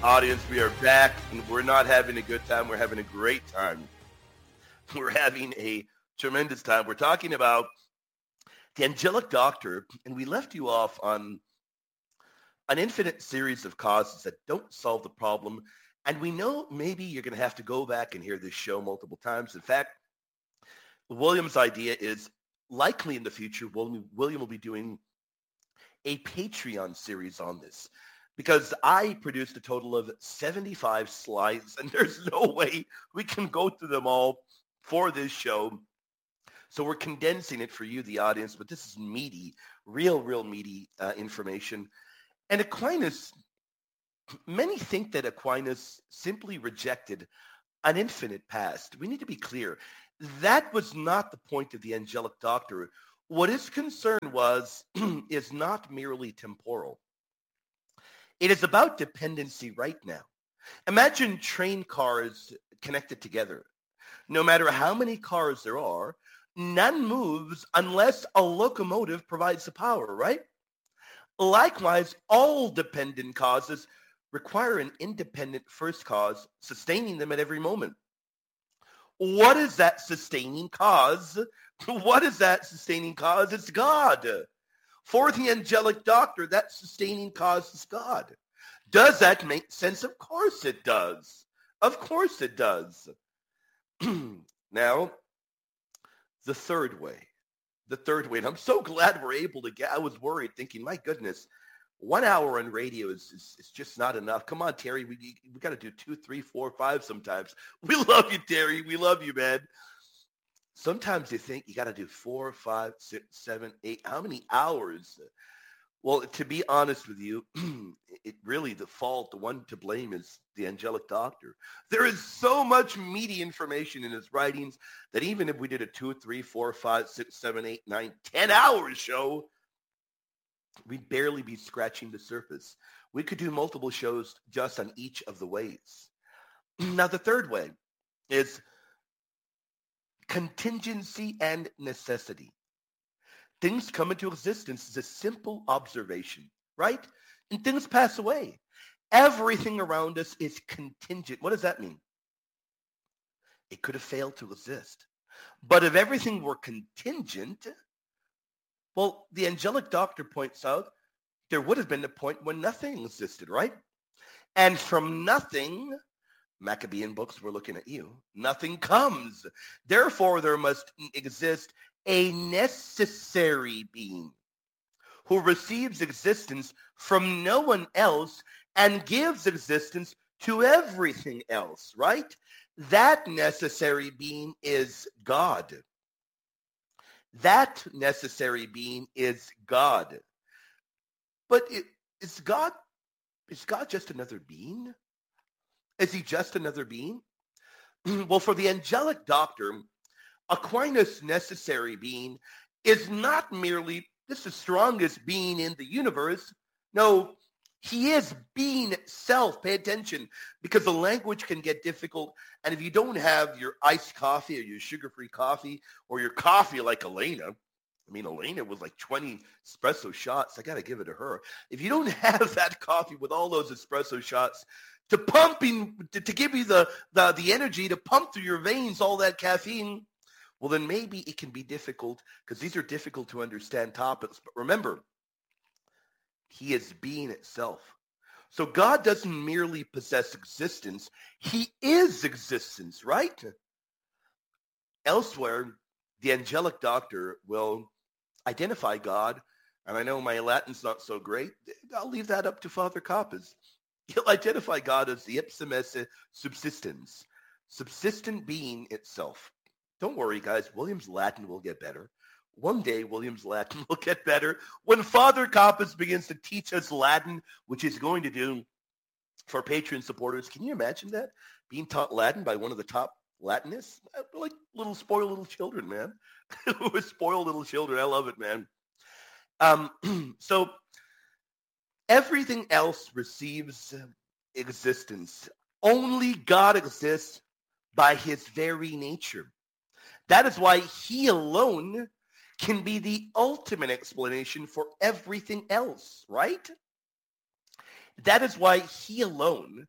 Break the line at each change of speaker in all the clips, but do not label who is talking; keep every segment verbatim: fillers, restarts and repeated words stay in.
Audience, we are back, and we're not having a good time. We're having a great time. We're having a tremendous time. We're talking about the angelic doctor, and we left you off on an infinite series of causes that don't solve the problem. And we know maybe you're going to have to go back and hear this show multiple times. In fact, William's idea is likely in the future, William, William will be doing a Patreon series on this, because I produced a total of seventy-five slides, and there's no way we can go through them all for this show. So we're condensing it for you, the audience, but this is meaty, real, real meaty uh, information. And Aquinas, many think that Aquinas simply rejected an infinite past. We need to be clear. That was not the point of the angelic doctor. What his concern was is not merely temporal. It is about dependency right now. Imagine train cars connected together. No matter how many cars there are, none moves unless a locomotive provides the power, right? Likewise, all dependent causes require an independent first cause, sustaining them at every moment. What is that sustaining cause? What is that sustaining cause? It's God. For the angelic doctor, that sustaining cause is God. Does that make sense? Of course it does. Of course it does. Now, the third way. The third way. And I'm so glad we're able to get, I was worried thinking, my goodness, one hour on radio is, is, is just not enough. Come on, Terry. We, we got to do two, three, four, five sometimes. We love you, Terry. We love you, man. Sometimes you think you got to do four, five, six, seven, eight. How many hours? Well, to be honest with you, it really, the fault, the one to blame is the angelic doctor. There is so much meaty information in his writings that even if we did a two, three, four, five, six, seven, eight, nine, ten hours show, we'd barely be scratching the surface. We could do multiple shows just on each of the ways. Now, the third way is contingency and necessity. Things come into existence as a simple observation, right? And things pass away. Everything around us is contingent. What does that mean? It could have failed to exist. But if everything were contingent, well, the angelic doctor points out there would have been a point when nothing existed, right? And from nothing, Maccabean books, we're looking at you, nothing comes. Therefore, there must exist a necessary being who receives existence from no one else and gives existence to everything else, right? That necessary being is God. That necessary being is God. But it, is God, is God just another being? Is he just another being? Well, for the angelic doctor, Aquinas' necessary being is not merely this the strongest being in the universe. No, he is being itself. Pay attention, because the language can get difficult. And if you don't have your iced coffee or your sugar-free coffee or your coffee like Elena, I mean, Elena was like twenty espresso shots. I got to give it to her. If you don't have that coffee with all those espresso shots to pumping, to, to give you the, the, the energy to pump through your veins, all that caffeine, well, then maybe it can be difficult, because these are difficult to understand topics. But remember, he is being itself. So God doesn't merely possess existence. He is existence, right? Elsewhere, the angelic doctor will identify God, and I know my Latin's not so great. I'll leave that up to Father Kappas. He'll identify God as the ipsum esse subsistens, subsistent being itself. Don't worry, guys. William's Latin will get better. One day, William's Latin will get better when Father Kappas begins to teach us Latin, which he's going to do for Patreon supporters. Can you imagine that? Being taught Latin by one of the top Latinists? Like little spoiled little children, man. Spoiled little children. I love it, man. Um, so everything else receives existence. Only God exists by his very nature. That is why he alone can be the ultimate explanation for everything else, right? That is why he alone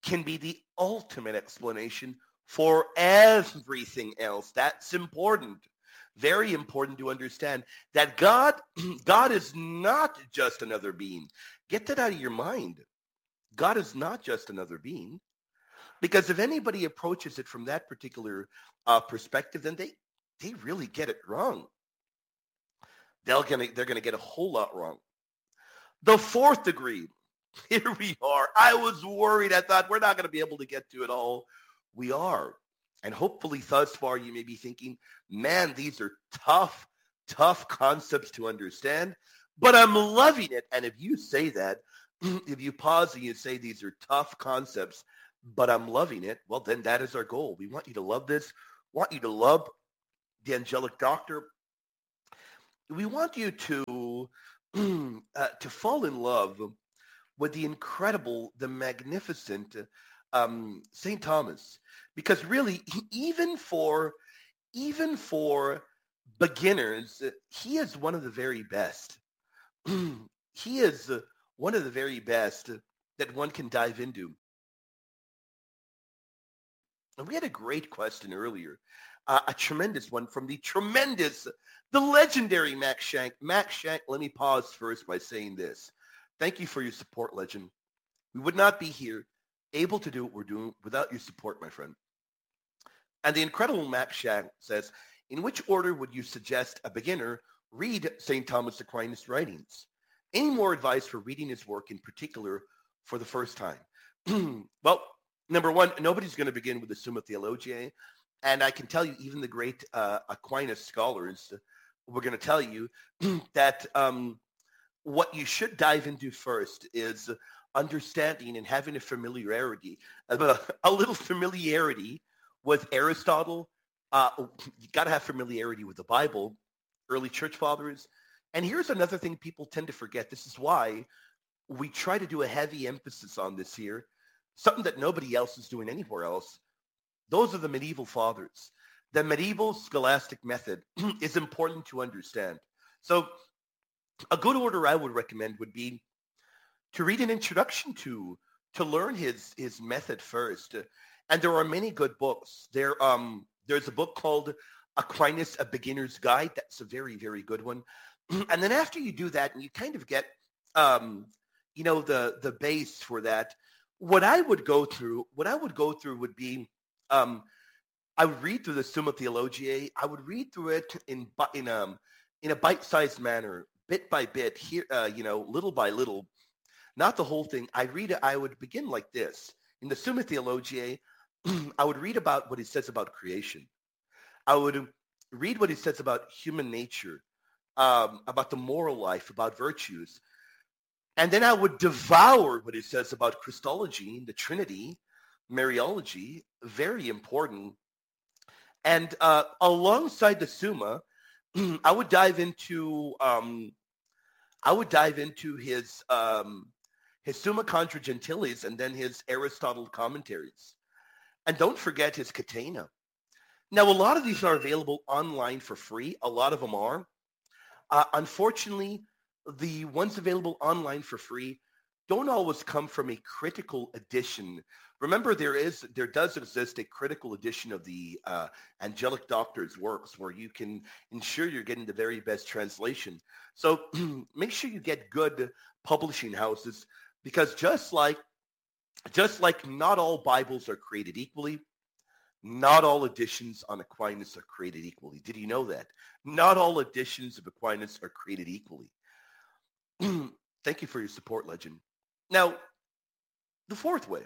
can be the ultimate explanation for everything else. That's important. Very important to understand that God, God is not just another being. Get that out of your mind. God is not just another being. Because if anybody approaches it from that particular uh, perspective, then they, they really get it wrong. They're gonna, they're gonna get a whole lot wrong. The fourth degree. Here we are. I was worried. I thought we're not going to be able to get to it all. We are. And hopefully thus far you may be thinking, man, these are tough, tough concepts to understand, but I'm loving it. And if you say that, if you pause and you say these are tough concepts, but I'm loving it, well, then that is our goal. We want you to love this. We want you to love the angelic doctor. We want you to, uh, to fall in love with the incredible, the magnificent um, Saint Thomas, because really, even for even for beginners, he is one of the very best. He is one of the very best that one can dive into. And we had a great question earlier, uh, a tremendous one from the tremendous, the legendary Max Shank. Max Shank, let me pause first by saying this. Thank you for your support, legend. We would not be here able to do what we're doing without your support, my friend. And the incredible Max Shank says, in which order would you suggest a beginner read Saint Thomas Aquinas' writings? Any more advice for reading his work in particular for the first time? Well, number one, nobody's going to begin with the Summa Theologiae. And I can tell you, even the great uh, Aquinas scholars were going to tell you that um, what you should dive into first is understanding and having a familiarity, a, a little familiarity with Aristotle. Uh, you got to have familiarity with the Bible, early church fathers. And here's another thing people tend to forget. This is why we try to do a heavy emphasis on this here, something that nobody else is doing anywhere else. Those are the medieval fathers. The medieval scholastic method is important to understand. So a good order I would recommend would be to read an introduction to, to learn his, his method first. And there are many good books. There, um, there's a book called Aquinas, A Beginner's Guide. That's a very, very good one. And then after you do that, and you kind of get, um, you know, the, the base for that, what I would go through, what I would go through would be, um, I would read through the Summa Theologiae. I would read through it in, in, um, in a bite-sized manner, bit by bit, here, uh, you know, little by little, not the whole thing. I read it. I would begin like this. In the Summa Theologiae, I would read about what he says about creation. I would read what he says about human nature, um, about the moral life, about virtues. And then I would devour what he says about Christology, the Trinity, Mariology, very important. And uh, alongside the Summa, I would dive into um, I would dive into his um, his Summa Contra Gentiles and then his Aristotle commentaries. And don't forget his Catena. Now, a lot of these are available online for free. A lot of them are. Uh, unfortunately, the ones available online for free don't always come from a critical edition. Remember, there is, there does exist a critical edition of the uh, Angelic Doctor's works where you can ensure you're getting the very best translation. So make sure you get good publishing houses, because just like, just like not all Bibles are created equally, not all editions on Aquinas are created equally. Did you know that? Not all editions of Aquinas are created equally. Thank you for your support, legend. Now, the fourth way.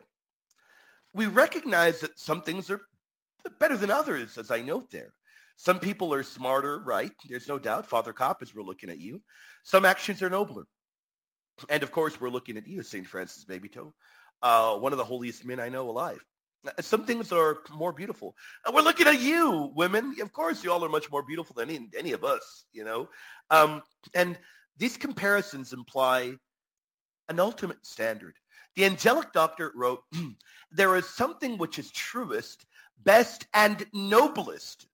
We recognize that some things are better than others, as I note there. Some people are smarter, right? There's no doubt. Father Coppers, we're looking at you. Some actions are nobler. And of course, we're looking at you, Saint Francis Babytoe, uh, one of the holiest men I know alive. Some things are more beautiful. And we're looking at you, women. Of course, you all are much more beautiful than any, any of us, you know. Um, and these comparisons imply an ultimate standard. The Angelic Doctor wrote, there is something which is truest, best, and noblest.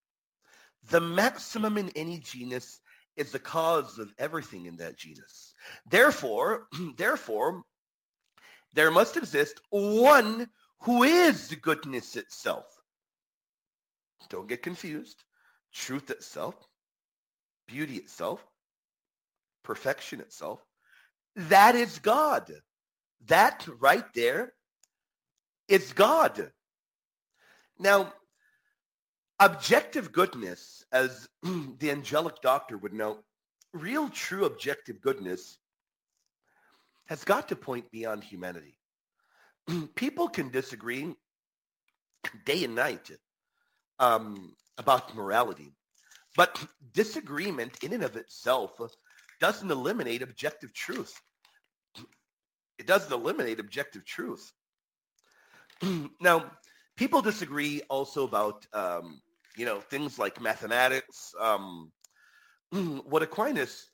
The maximum in any genus is the cause of everything in that genus. Therefore, therefore, there must exist one who is goodness itself. Don't get confused. Truth itself, beauty itself, perfection itself, that is God. That right there is God. Now, objective goodness, as the angelic doctor would know, real true objective goodness has got to point beyond humanity. People can disagree day and night um, about morality, but disagreement in and of itself doesn't eliminate objective truth. It doesn't eliminate objective truth. Now, people disagree also about, um, you know, things like mathematics. Um, what Aquinas